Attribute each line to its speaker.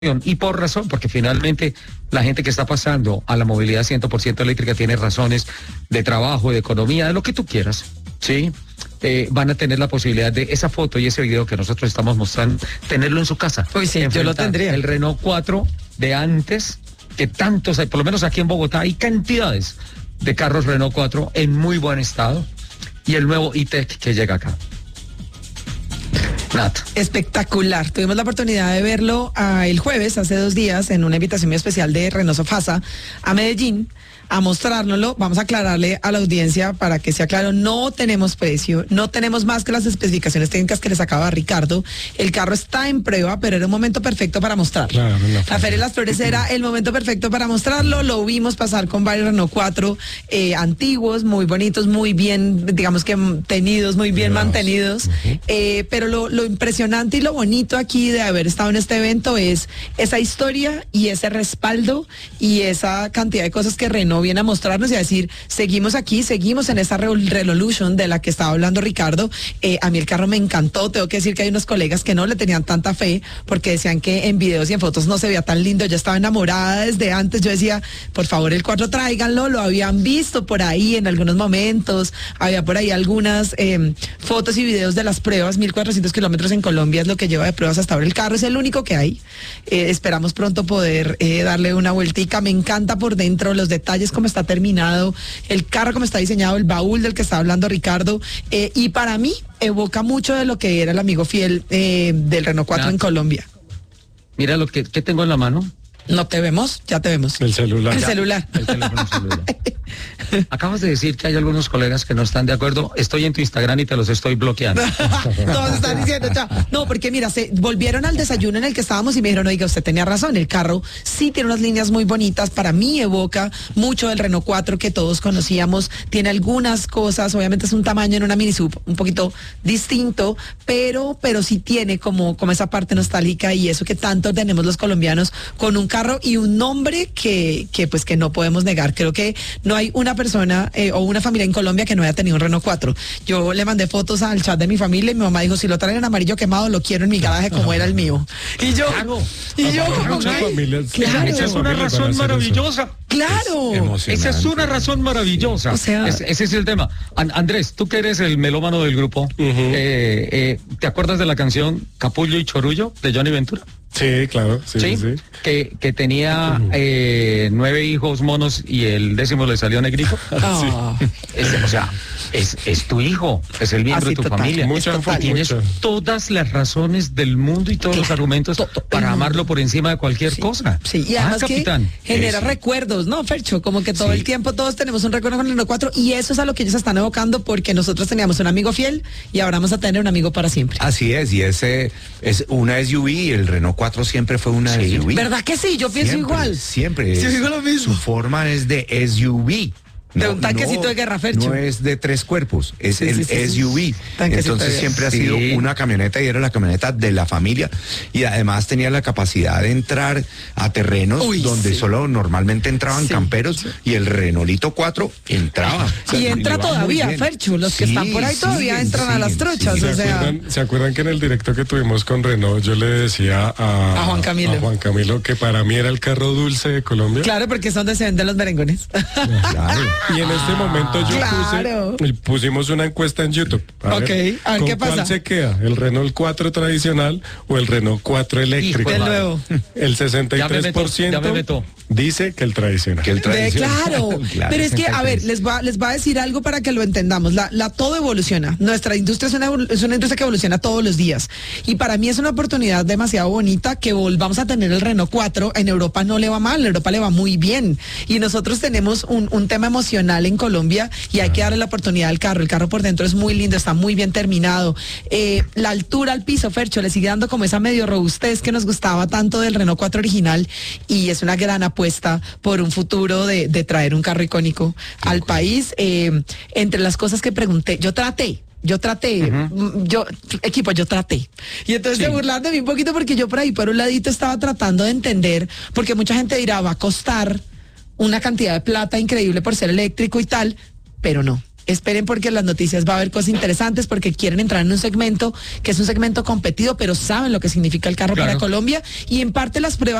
Speaker 1: Y por razón, porque finalmente la gente que está pasando a la movilidad 100% eléctrica tiene razones de trabajo, de economía, de lo que tú quieras, ¿sí? Van a tener la posibilidad de esa foto y ese video que nosotros estamos mostrando, tenerlo en su casa.
Speaker 2: Pues sí, yo lo tendría.
Speaker 1: El Renault 4 de antes, que tantos hay, por lo menos aquí en Bogotá, hay cantidades de carros Renault 4 en muy buen estado, y el nuevo E-Tech que llega acá. Nat.
Speaker 2: Espectacular. Tuvimos la oportunidad de verlo el jueves, hace 2 días, en una invitación muy especial de Renault Sofasa a Medellín, a mostrárnoslo. Vamos a aclararle a la audiencia para que sea claro, no tenemos precio, no tenemos más que las especificaciones técnicas que les acaba Ricardo. El carro está en prueba, pero era un momento perfecto para mostrarlo. Claro, la Feria de las Flores era el momento perfecto para mostrarlo. Lo vimos pasar con varios Renault 4 antiguos, muy bonitos, muy bien, digamos que tenidos, muy bien mantenidos. Pero lo impresionante y lo bonito aquí de haber estado en este evento es esa historia y ese respaldo y esa cantidad de cosas que Renault viene a mostrarnos y a decir, seguimos aquí, seguimos en esa Revolution de la que estaba hablando Ricardo. A mí el carro me encantó. Tengo que decir que hay unos colegas que no le tenían tanta fe porque decían que en videos y en fotos no se veía tan lindo. Yo estaba enamorada desde antes. Yo decía, por favor, el 4 tráiganlo. Lo habían visto por ahí en algunos momentos. Había por ahí algunas fotos y videos de las pruebas. 1.400 kilómetros en Colombia es lo que lleva de pruebas hasta ahora el carro. Es el único que hay. Esperamos pronto poder darle una vueltica. Me encanta por dentro los detalles, cómo está terminado, el carro como está diseñado, el baúl del que está hablando Ricardo, y para mí evoca mucho de lo que era el amigo fiel del Renault 4 en Colombia.
Speaker 1: Mira lo que tengo en la mano.
Speaker 2: No te vemos, ya te vemos.
Speaker 3: El celular.
Speaker 2: El celular.
Speaker 1: El teléfono celular. Acabas de decir que hay algunos colegas que no están de acuerdo. Estoy en tu Instagram y te los estoy bloqueando.
Speaker 2: Todos están diciendo, chao. No, porque mira, se volvieron al desayuno en el que estábamos y me dijeron, oiga, usted tenía razón, el carro sí tiene unas líneas muy bonitas. Para mí evoca mucho del Renault 4 que todos conocíamos. Tiene algunas cosas, obviamente es un tamaño en una mini sub un poquito distinto, pero sí tiene como esa parte nostálgica y eso que tanto tenemos los colombianos con un carro y un nombre que no podemos negar. Creo que no hay una persona o una familia en Colombia que no haya tenido un Renault 4. Yo le mandé fotos al chat de mi familia y mi mamá dijo, si lo traen en amarillo quemado, lo quiero en mi garaje como era el mío. Y yo,
Speaker 1: Esa es una razón maravillosa.
Speaker 2: Claro.
Speaker 1: Esa es una razón maravillosa.
Speaker 2: O sea,
Speaker 1: ese es el tema. Andrés, tú que eres el melómano del grupo, ¿te acuerdas de la canción Capullo y Chorullo de Johnny Ventura?
Speaker 3: Sí, claro. Sí.
Speaker 1: Que tenía 9 hijos monos y el 10º le salió negrito. Es tu hijo, es el miembro de tu familia. Tienes todas las razones del mundo y todos los argumentos para amarlo por encima de cualquier cosa.
Speaker 2: Sí, y además que genera recuerdos, ¿no, Fercho? Como que todo el tiempo todos tenemos un recuerdo con el Renault 4 y eso es a lo que ellos están evocando porque nosotros teníamos un amigo fiel y ahora vamos a tener un amigo para siempre.
Speaker 4: Así es, y ese es una SUV y el Renault 4 siempre fue una SUV.
Speaker 2: ¿Verdad que sí? Yo pienso igual.
Speaker 4: Siempre.
Speaker 2: Sí, digo lo mismo.
Speaker 4: Su forma es de SUV.
Speaker 2: De un tanquecito de guerra, Fercho.
Speaker 4: No es de 3 cuerpos, es el SUV.
Speaker 2: Tanquecito
Speaker 4: Entonces siempre ha sido una camioneta y era la camioneta de la familia y además tenía la capacidad de entrar a terrenos donde solo normalmente entraban camperos y el Renaultito 4 entraba.
Speaker 2: Y entra todavía, Fercho. Los que están por ahí todavía entran a las trochas.
Speaker 3: ¿Se acuerdan que en el directo que tuvimos con Renault yo le decía a
Speaker 2: Juan Camilo
Speaker 3: que para mí era el carro dulce de Colombia?
Speaker 2: Claro, porque es donde se venden los merengones.
Speaker 3: Claro. Y en este momento pusimos una encuesta en YouTube. A ver qué pasa. ¿Cuál se queda? ¿El Renault 4 tradicional o el Renault 4 eléctrico?
Speaker 2: El nuevo.
Speaker 3: El 63% dice que el tradicional.
Speaker 2: Claro. Pero es que, a ver, les va a decir algo para que lo entendamos. Todo evoluciona. Nuestra industria es una industria que evoluciona todos los días. Y para mí es una oportunidad demasiado bonita que volvamos a tener el Renault 4. En Europa no le va mal, en Europa le va muy bien. Y nosotros tenemos un tema emocional en Colombia y hay que darle la oportunidad al carro. El carro por dentro es muy lindo, está muy bien terminado. La altura al piso, Fercho, le sigue dando como esa medio robustez que nos gustaba tanto del Renault 4 original y es una gran apuesta por un futuro de traer un carro icónico al país. Entre las cosas que pregunté, yo traté. Yo traté. Y entonces se burlaron de mí un poquito porque yo por ahí por un ladito estaba tratando de entender, porque mucha gente dirá, va a costar una cantidad de plata increíble por ser eléctrico y tal, pero no. esperen porque en las noticias va a haber cosas interesantes porque quieren entrar en un segmento que es un segmento competido, pero saben lo que significa el carro para Colombia y en parte las pruebas